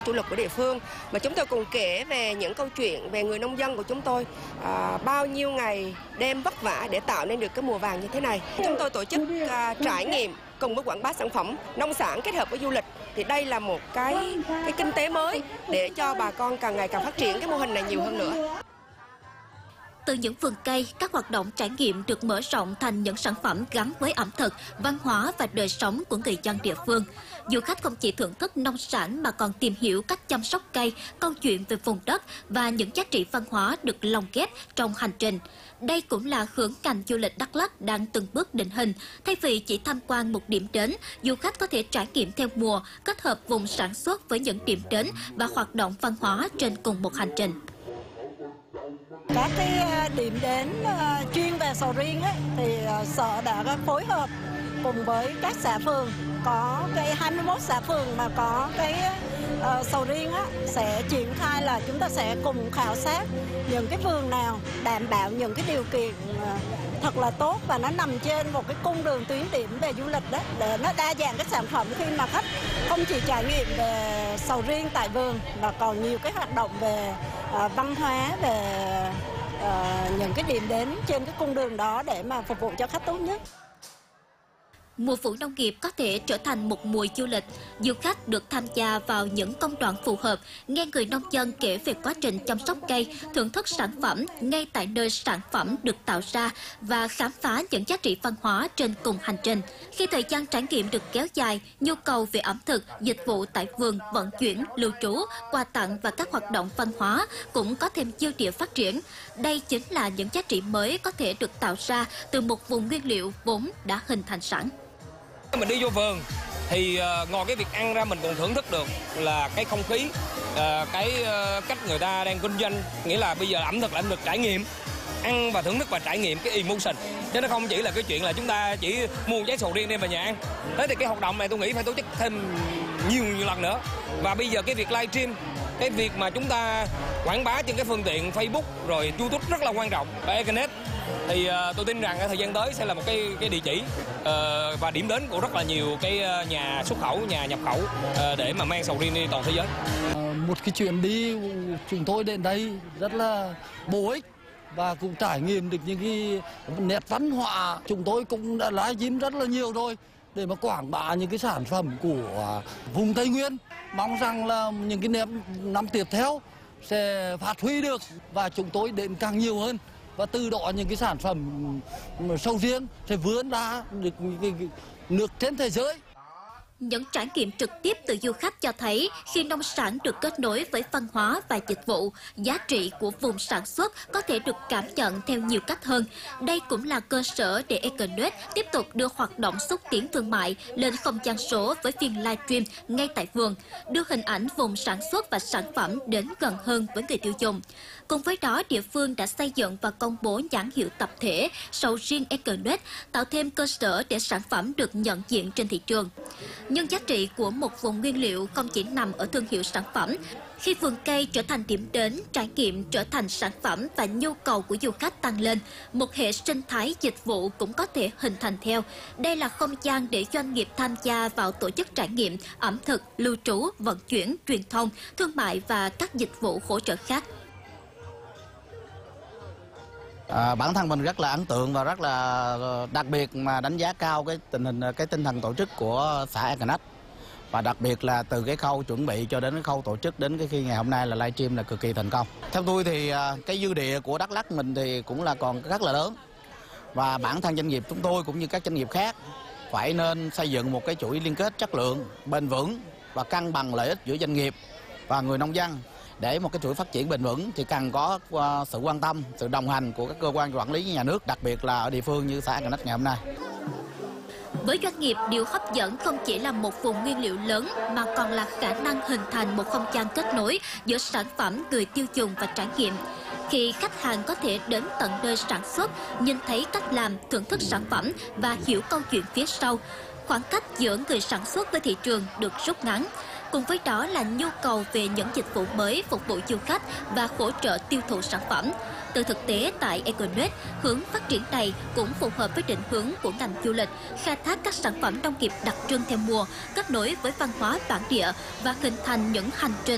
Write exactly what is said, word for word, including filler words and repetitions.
chủ lực của địa phương, mà chúng tôi cùng kể về những câu chuyện về người nông dân của chúng tôi à, bao nhiêu ngày đêm vất vả để tạo nên được cái mùa vàng như thế này. Chúng tôi tổ chức à, trải nghiệm cùng với quảng bá sản phẩm nông sản kết hợp với du lịch, thì đây là một cái cái kinh tế mới để cho bà con càng ngày càng phát triển cái mô hình này nhiều hơn nữa. Từ những vườn cây, các hoạt động trải nghiệm được mở rộng thành những sản phẩm gắn với ẩm thực, văn hóa và đời sống của người dân địa phương. Du khách không chỉ thưởng thức nông sản mà còn tìm hiểu cách chăm sóc cây, câu chuyện về vùng đất và những giá trị văn hóa được lồng ghép trong hành trình. Đây cũng là hướng ngành du lịch Đắk Lắk đang từng bước định hình. Thay vì chỉ tham quan một điểm đến, du khách có thể trải nghiệm theo mùa, kết hợp vùng sản xuất với những điểm đến và hoạt động văn hóa trên cùng một hành trình. Các cái điểm đến uh, chuyên về sầu riêng ấy, thì uh, sở đã phối hợp cùng với các xã phường, có cái hai mươi mốt xã phường mà có cái uh, sầu riêng á, sẽ triển khai là chúng ta sẽ cùng khảo sát những cái vườn nào đảm bảo những cái điều kiện uh, thật là tốt và nó nằm trên một cái cung đường tuyến điểm về du lịch đấy, để nó đa dạng cái sản phẩm khi mà khách không chỉ trải nghiệm về sầu riêng tại vườn mà còn nhiều cái hoạt động về uh, văn hóa, về uh, những cái điểm đến trên cái cung đường đó để mà phục vụ cho khách tốt nhất. Mùa vụ nông nghiệp có thể trở thành một mùa du lịch. Du khách được tham gia vào những công đoạn phù hợp, nghe người nông dân kể về quá trình chăm sóc cây, thưởng thức sản phẩm ngay tại nơi sản phẩm được tạo ra và khám phá những giá trị văn hóa trên cùng hành trình. Khi thời gian trải nghiệm được kéo dài, nhu cầu về ẩm thực, dịch vụ tại vườn, vận chuyển, lưu trú, quà tặng và các hoạt động văn hóa cũng có thêm dư địa phát triển. Đây chính là những giá trị mới có thể được tạo ra từ một vùng nguyên liệu vốn đã hình thành sẵn. Mình đi vô vườn thì uh, ngoài cái việc ăn ra mình còn thưởng thức được là cái không khí, uh, cái uh, cách người ta đang kinh doanh, nghĩa là bây giờ ẩm thực là ẩm thực trải nghiệm, ăn và thưởng thức và trải nghiệm cái emotion, chứ nó không chỉ là cái chuyện là chúng ta chỉ mua một trái sầu riêng đem về nhà ăn. Thế thì cái hoạt động này tôi nghĩ phải tổ chức thêm nhiều nhiều lần nữa. Và bây giờ cái việc livestream, cái việc mà chúng ta quảng bá trên cái phương tiện Facebook rồi YouTube rất là quan trọng, và Econet thì uh, tôi tin rằng ở thời gian tới sẽ là một cái cái địa chỉ uh, và điểm đến của rất là nhiều cái nhà xuất khẩu, nhà nhập khẩu uh, để mà mang sầu riêng đi toàn thế giới. Uh, một cái chuyến đi chúng tôi đến đây rất là bổ ích và cũng trải nghiệm được những cái nét văn hóa. Chúng tôi cũng đã livestream rất là nhiều rồi để mà quảng bá những cái sản phẩm của vùng Tây Nguyên. Mong rằng là những cái năm, năm tiếp theo sẽ phát huy được và chúng tôi đến càng nhiều hơn. Và từ đó những cái sản phẩm sầu riêng sẽ vươn ra được nước trên thế giới. Những trải nghiệm trực tiếp từ du khách cho thấy khi nông sản được kết nối với văn hóa và dịch vụ, giá trị của vùng sản xuất có thể được cảm nhận theo nhiều cách hơn. Đây cũng là cơ sở để Econet tiếp tục đưa hoạt động xúc tiến thương mại lên không gian số với phiên livestream ngay tại vườn, đưa hình ảnh vùng sản xuất và sản phẩm đến gần hơn với người tiêu dùng. Cùng với đó, địa phương đã xây dựng và công bố nhãn hiệu tập thể sầu riêng Econet, tạo thêm cơ sở để sản phẩm được nhận diện trên thị trường. Nhưng giá trị của một vùng nguyên liệu không chỉ nằm ở thương hiệu sản phẩm. Khi vườn cây trở thành điểm đến, trải nghiệm trở thành sản phẩm và nhu cầu của du khách tăng lên, một hệ sinh thái dịch vụ cũng có thể hình thành theo. Đây là không gian để doanh nghiệp tham gia vào tổ chức trải nghiệm, ẩm thực, lưu trú, vận chuyển, truyền thông, thương mại và các dịch vụ hỗ trợ khác. À, bản thân mình rất là ấn tượng và rất là đặc biệt mà đánh giá cao cái tình hình cái tinh thần tổ chức của xã Econet, và đặc biệt là từ cái khâu chuẩn bị cho đến cái khâu tổ chức đến cái khi ngày hôm nay là livestream là cực kỳ thành công. Theo tôi thì cái dư địa của Đắk Lắk mình thì cũng là còn rất là lớn, và bản thân doanh nghiệp chúng tôi cũng như các doanh nghiệp khác phải nên xây dựng một cái chuỗi liên kết chất lượng, bền vững và cân bằng lợi ích giữa doanh nghiệp và người nông dân. Để một cái chuỗi phát triển bền vững thì cần có uh, sự quan tâm, sự đồng hành của các cơ quan quản lý nhà nước, đặc biệt là ở địa phương như xã Econet ngày hôm nay. Với doanh nghiệp, điều hấp dẫn không chỉ là một vùng nguyên liệu lớn mà còn là khả năng hình thành một không gian kết nối giữa sản phẩm, người tiêu dùng và trải nghiệm. Khi khách hàng có thể đến tận nơi sản xuất, nhìn thấy cách làm, thưởng thức sản phẩm và hiểu câu chuyện phía sau, khoảng cách giữa người sản xuất với thị trường được rút ngắn. Cùng với đó là nhu cầu về những dịch vụ mới phục vụ du khách và hỗ trợ tiêu thụ sản phẩm. Từ thực tế tại Econet, hướng phát triển này cũng phù hợp với định hướng của ngành du lịch, khai thác các sản phẩm nông nghiệp đặc trưng theo mùa, kết nối với văn hóa bản địa và hình thành những hành trình